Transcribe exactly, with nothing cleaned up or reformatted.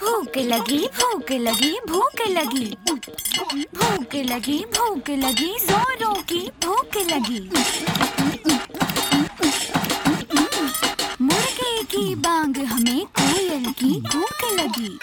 भूख लगी भूख लगी भूख लगी भूख लगी भूख लगी जोरों की भूख लगी। मुर्गे की बांग हमें कोयल की भूख लगी।